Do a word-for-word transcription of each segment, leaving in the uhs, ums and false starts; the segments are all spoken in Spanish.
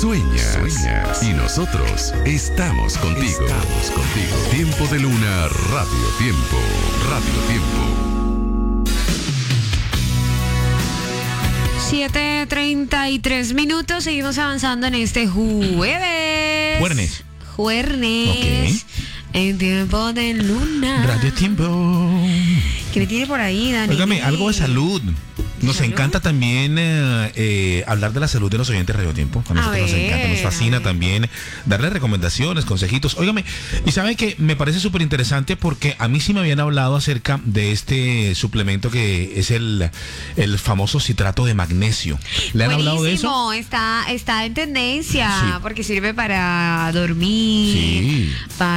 Sueñas, sueñas. Y nosotros estamos contigo. Estamos contigo. Tiempo de Luna, Radio Tiempo. Radio Tiempo. siete treinta y tres minutos. Seguimos avanzando en este jueves. Juernes. Juernes. Okay. En Tiempo de Luna. Radio Tiempo. ¿Qué me tiene por ahí, Dani? Óigame, algo de salud. Nos ¿Salud? encanta también eh, eh, hablar de la salud de los oyentes de Radio Tiempo. A nosotros nos encanta, nos fascina también darle recomendaciones, consejitos. Óigame, y sabe que me parece súper interesante porque a mí sí me habían hablado acerca de este suplemento que es el, el famoso citrato de magnesio. ¿Le han Buenísimo, hablado de eso? Está, está en tendencia, Sí. porque sirve para dormir, Sí.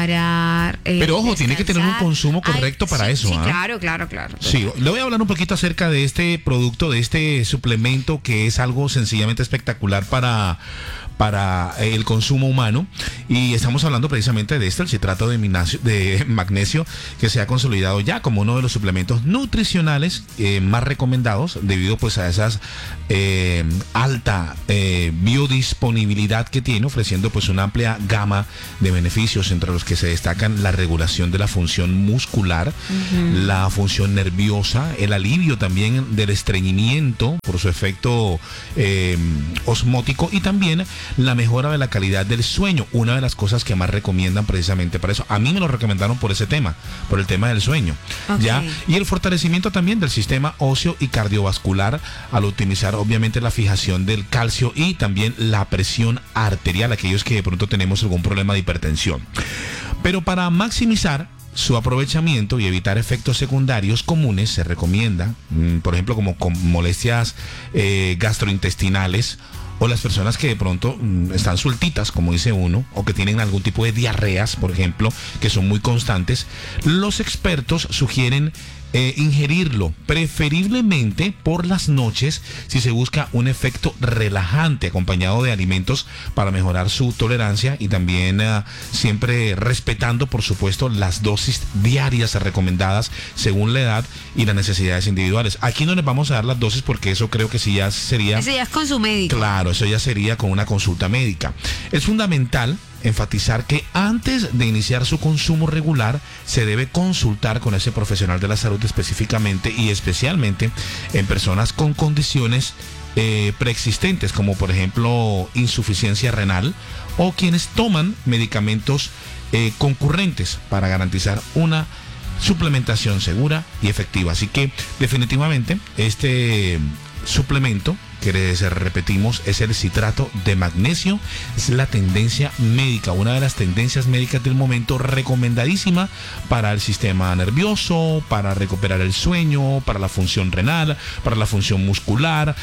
para eh, Pero ojo, tiene que tener un descansar. consumo correcto Ay, para sí, eso. Sí, ¿ah? claro, claro, claro. Sí, le voy a hablar un poquito acerca de este producto, de este suplemento que es algo sencillamente espectacular para, para el consumo humano, y estamos hablando precisamente de esto, el citrato de, minacio, de magnesio, que se ha consolidado ya como uno de los suplementos nutricionales eh, más recomendados debido pues a esas eh, alta eh, biodisponibilidad que tiene, ofreciendo pues una amplia gama de beneficios, entre los que se destacan la regulación de la función muscular, uh-huh. la función nerviosa, el alivio también del estreñimiento por su efecto eh, osmótico, y también la mejora de la calidad del sueño, una de las cosas que más recomiendan precisamente para eso. A mí me lo recomendaron por ese tema, por el tema del sueño, okay. ¿ya? Y el fortalecimiento también del sistema óseo y cardiovascular al optimizar obviamente la fijación del calcio y también la presión arterial, aquellos que de pronto tenemos algún problema de hipertensión. Pero para maximizar su aprovechamiento y evitar efectos secundarios comunes, se recomienda, mmm, por ejemplo, como con molestias eh, gastrointestinales, o las personas que de pronto mmm, están sueltitas, como dice uno, o que tienen algún tipo de diarreas, por ejemplo, que son muy constantes. Los expertos sugieren Eh, ingerirlo preferiblemente por las noches si se busca un efecto relajante, acompañado de alimentos para mejorar su tolerancia, y también uh, siempre respetando por supuesto las dosis diarias recomendadas según la edad y las necesidades individuales. Aquí no les vamos a dar las dosis porque eso creo que sí ya sería... Eso ya es con su médico. Claro, eso ya sería con una consulta médica. Es fundamental enfatizar que antes de iniciar su consumo regular se debe consultar con ese profesional de la salud, específicamente y especialmente en personas con condiciones eh, preexistentes, como por ejemplo insuficiencia renal, o quienes toman medicamentos eh, concurrentes, para garantizar una suplementación segura y efectiva. Así que definitivamente este suplemento, que les repetimos, es el citrato de magnesio, es la tendencia médica, una de las tendencias médicas del momento, recomendadísima para el sistema nervioso, para recuperar el sueño, para la función renal, para la función muscular,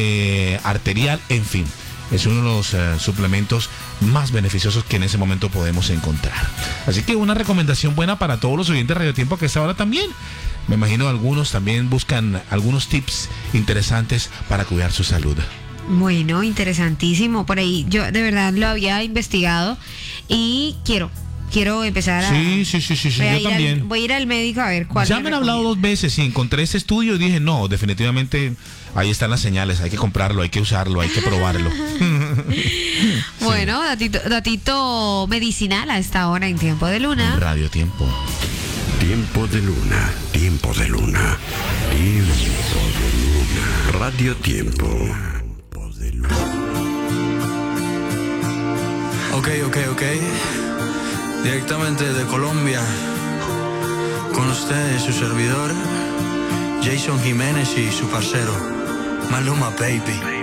eh, arterial, en fin. Es uno de los eh, suplementos más beneficiosos que en ese momento podemos encontrar. Así que una recomendación buena para todos los oyentes de Radio Tiempo, que esta hora también, me imagino algunos también buscan algunos tips interesantes para cuidar su salud. Bueno, interesantísimo. Por ahí yo de verdad lo había investigado y quiero... Quiero empezar a... Sí, sí, sí, sí, sí yo también. Al, voy a ir al médico a ver cuál. Ya me han hablado dos veces y encontré este estudio y dije, no, definitivamente ahí están las señales, hay que comprarlo, hay que usarlo, hay que probarlo. Bueno, sí. datito, datito medicinal a esta hora en Tiempo de Luna. Radio Tiempo. Tiempo de Luna, Tiempo de Luna, Tiempo de Luna, Radio Tiempo. Tiempo de Luna. Ok, ok, ok. Directamente de Colombia, con ustedes su servidor, Jason Jiménez y su parcero, Maluma Baby.